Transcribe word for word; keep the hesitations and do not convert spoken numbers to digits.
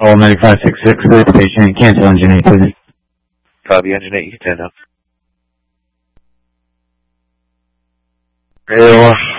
All ninety-five six six, clear station, cancel engine eight, please. Copy, engine eight, you can stand up. Rail